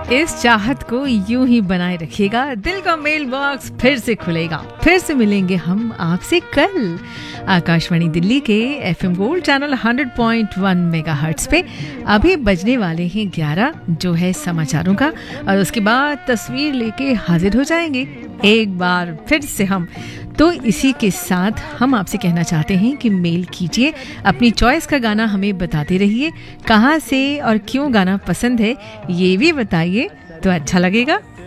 इस चाहत को यूं ही बनाए रखिएगा, दिल का मेल बॉक्स फिर से खुलेगा। फिर से मिलेंगे हम आपसे कल आकाशवाणी दिल्ली के FM गोल्ड चैनल 100.1 मेगाहर्ट्ज पे। अभी बजने वाले हैं 11, जो है समाचारों का, और उसके बाद तस्वीर लेके हाजिर हो जाएंगे एक बार फिर से हम। तो इसी के साथ हम आपसे कहना चाहते हैं कि मेल कीजिए, अपनी चॉइस का गाना हमें बताते रहिए, कहाँ से और क्यों गाना पसंद है ये भी बताइए, तो अच्छा लगेगा।